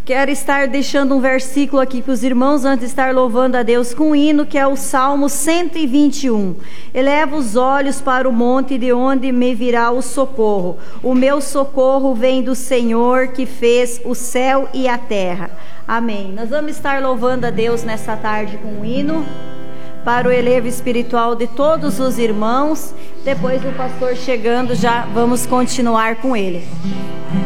quero estar deixando um versículo aqui para os irmãos antes de estar louvando a Deus com um hino, que é o Salmo 121. Eleva os olhos para o monte, de onde me virá o socorro. O meu socorro vem do Senhor, que fez o céu e a terra. Amém. Nós vamos estar louvando a Deus nessa tarde com um hino para o elevo espiritual de todos os irmãos. Depois do pastor chegando, já vamos continuar com ele.